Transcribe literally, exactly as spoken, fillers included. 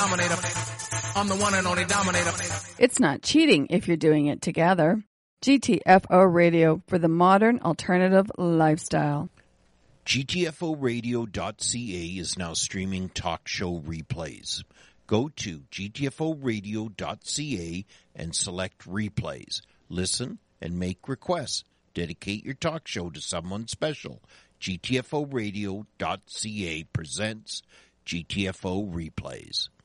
Dominator. I'm the one and only dominator. It's not cheating if you're doing it together. G T F O Radio for the modern alternative lifestyle. G T F O radio dot C A is now streaming talk show replays. Go to G T F O radio dot C A and select replays. Listen and make requests. Dedicate your talk show to someone special. G T F O radio dot C A presents G T F O replays.